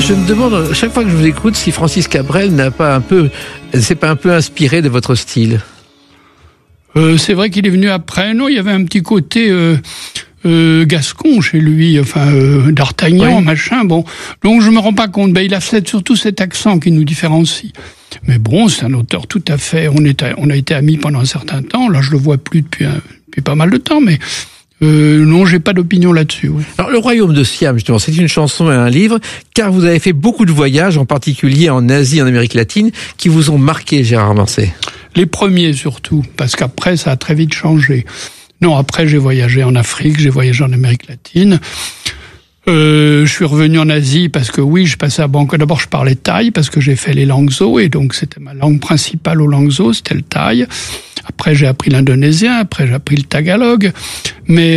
Je me demande, chaque fois que je vous écoute, si Francis Cabrel s'est pas un peu inspiré de votre style. C'est vrai qu'il est venu après. Non, il y avait un petit côté gascon chez lui, d'Artagnan, machin. Bon, donc je me rends pas compte. Il a surtout cet accent qui nous différencie. Mais bon, c'est un auteur tout à fait. On a été amis pendant un certain temps. Là, je le vois plus depuis pas mal de temps, mais. Non, j'ai pas d'opinion là-dessus. Oui. Alors, Le Royaume de Siam, justement, c'est une chanson et un livre, car vous avez fait beaucoup de voyages, en particulier en Asie, en Amérique latine, qui vous ont marqué, Gérard Manset. Les premiers surtout, parce qu'après, ça a très vite changé. Non, après, j'ai voyagé en Afrique, j'ai voyagé en Amérique latine. Je suis revenu en Asie parce que oui, je passais à Bangkok. D'abord, je parlais thaï parce que j'ai fait les langues zo et donc c'était ma langue principale aux langues zo, c'était le thaï. Après, j'ai appris l'indonésien, après j'ai appris le tagalog. Mais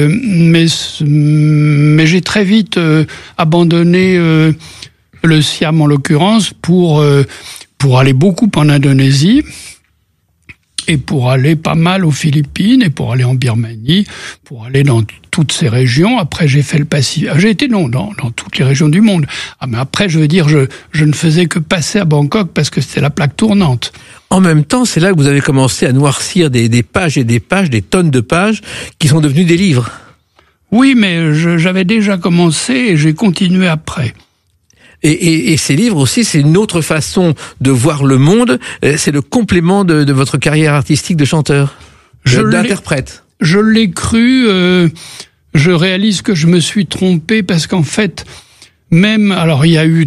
j'ai très vite abandonné le Siam en l'occurrence pour aller beaucoup en Indonésie. Et pour aller pas mal aux Philippines, et pour aller en Birmanie, pour aller dans toutes ces régions. Après, j'ai fait le Pacifique. J'ai été, dans toutes les régions du monde. Mais après, je veux dire, je ne faisais que passer à Bangkok parce que c'était la plaque tournante. En même temps, c'est là que vous avez commencé à noircir des pages et des pages, des tonnes de pages, qui sont devenues des livres. Oui, mais j'avais déjà commencé et j'ai continué après. Et ces livres aussi, c'est une autre façon de voir le monde. C'est le complément de votre carrière artistique de chanteur, d'interprète. Je l'ai cru. Je réalise que je me suis trompé parce qu'en fait, alors il y a eu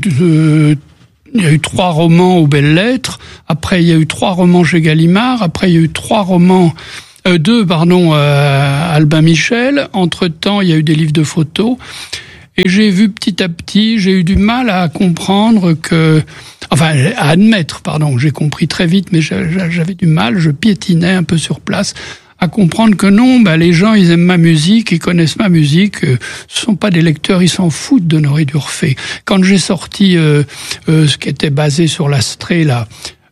3 romans aux Belles Lettres. Après, il y a eu 3 romans chez Gallimard. Après, il y a eu 2 Albin Michel. Entre-temps, il y a eu des livres de photos. Et j'ai vu petit à petit, j'ai eu du mal à comprendre à admettre, j'ai compris très vite, mais j'avais du mal, je piétinais un peu sur place, à comprendre que non, les gens, ils aiment ma musique, ils connaissent ma musique, ce sont pas des lecteurs, ils s'en foutent d'Honoré d'Urfé. Quand j'ai sorti ce qui était basé sur l'Astrée, là,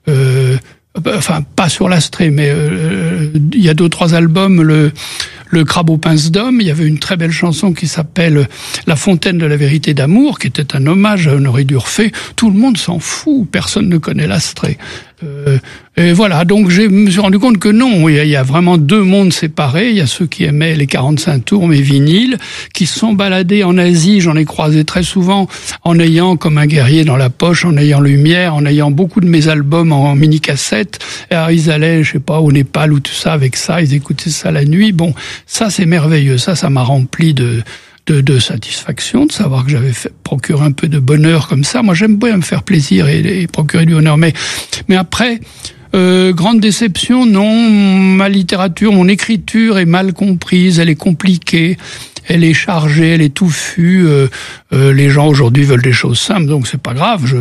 pas sur l'Astrée, mais il y a 2 ou 3 albums, le Crabe aux pinces d'homme, il y avait une très belle chanson qui s'appelle La fontaine de la vérité d'amour, qui était un hommage à Honoré d'Urfé. Tout le monde s'en fout, personne ne connaît l'Astrée. Et voilà, donc je me suis rendu compte que non, il y a vraiment 2 mondes séparés. Il y a ceux qui aimaient les 45 tours, mes vinyles, qui se sont baladés en Asie, j'en ai croisé très souvent, en ayant comme un guerrier dans la poche, en ayant lumière, en ayant beaucoup de mes albums en mini-cassette. Et alors ils allaient, je sais pas, au Népal ou tout ça, avec ça, ils écoutaient ça la nuit. Bon, ça c'est merveilleux, ça m'a rempli de satisfaction, de savoir que j'avais procuré un peu de bonheur comme ça. Moi, j'aime bien me faire plaisir et procurer du bonheur. Mais après, grande déception, non. Ma littérature, mon écriture est mal comprise, elle est compliquée, elle est chargée, elle est touffue. Les gens aujourd'hui veulent des choses simples, donc c'est pas grave.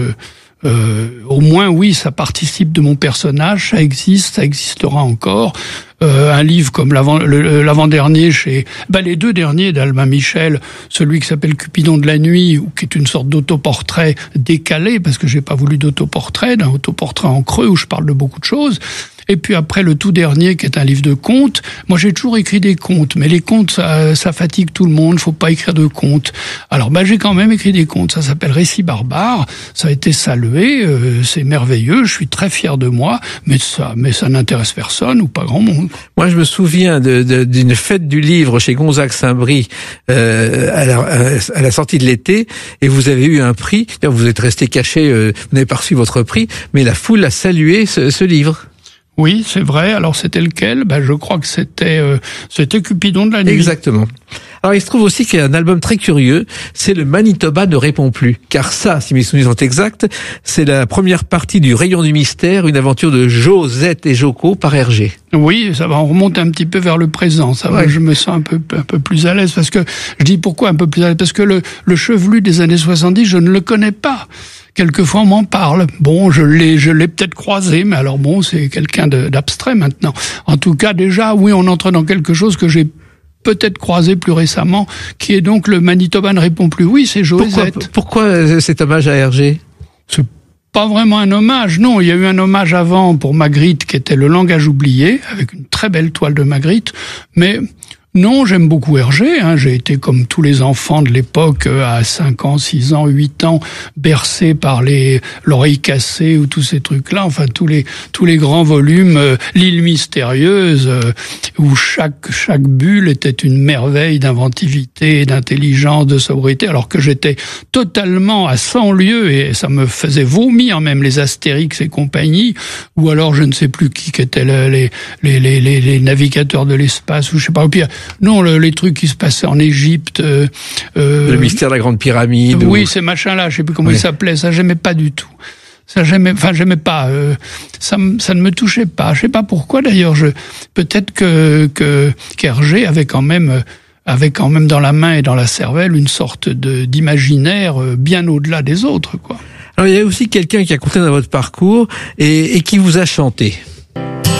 Au moins, oui, ça participe de mon personnage, ça existe, ça existera encore. Un livre comme l'avant-dernier les 2 derniers d'Albin Michel, celui qui s'appelle Cupidon de la nuit, ou qui est une sorte d'autoportrait décalé, parce que j'ai pas voulu d'autoportrait, d'un autoportrait en creux où je parle de beaucoup de choses. Et puis après, le tout dernier, qui est un livre de contes. Moi, j'ai toujours écrit des contes, mais les contes, ça fatigue tout le monde. Faut pas écrire de contes. Alors, j'ai quand même écrit des contes. Ça s'appelle Récits barbares. Ça a été salué. C'est merveilleux. Je suis très fier de moi. Mais ça n'intéresse personne ou pas grand monde. Moi, je me souviens d'une fête du livre chez Gonzague Saint-Brie à la sortie de l'été, et vous avez eu un prix. Vous êtes resté caché. Vous n'avez pas reçu votre prix, mais la foule a salué ce livre. Oui, c'est vrai. Alors, c'était lequel ? Je crois que c'était Cupidon de la nuit. Exactement. Alors, il se trouve aussi qu'il y a un album très curieux, c'est Le Manitoba ne répond plus. Car ça, si mes souvenirs sont exacts, c'est la première partie du Rayon du mystère, une aventure de Josette et Joko par Hergé. Oui, ça va, on remonte un petit peu vers le présent. Ça va, je me sens un peu plus à l'aise, parce que, je dis pourquoi un peu plus à l'aise ? Parce que le chevelu des années 70, je ne le connais pas. Quelquefois, on m'en parle. Bon, je l'ai peut-être croisé, mais alors bon, c'est quelqu'un d'abstrait maintenant. En tout cas, déjà, oui, on entre dans quelque chose que j'ai peut-être croisé plus récemment, qui est donc Le Manitoba ne répond plus. Oui, c'est Josette. Pourquoi cet hommage à Hergé ? C'est pas vraiment un hommage, non. Il y a eu un hommage avant pour Magritte, qui était Le langage oublié, avec une très belle toile de Magritte, mais Non, j'aime beaucoup Hergé. J'ai été comme tous les enfants de l'époque, à 5 ans, 6 ans, 8 ans, bercé par l'oreille cassée ou tous ces trucs-là. Enfin, tous les grands volumes, l'île mystérieuse, où chaque bulle était une merveille d'inventivité, d'intelligence, de sobriété, alors que j'étais totalement à 100 lieues et ça me faisait vomir, même les Astérix et compagnie, ou alors je ne sais plus qui étaient les navigateurs de l'espace, ou je sais pas, au pire. Non, les trucs qui se passaient en Égypte. Le mystère de la Grande Pyramide. Oui, ces machins-là, je sais plus comment ils s'appelaient. Ça, j'aimais pas du tout. J'aimais pas. Ça ne me touchait pas. Je sais pas pourquoi d'ailleurs. Peut-être qu'Hergé avait quand même dans la main et dans la cervelle une sorte d'imaginaire bien au-delà des autres, quoi. Alors il y a aussi quelqu'un qui a compté dans votre parcours et qui vous a chanté.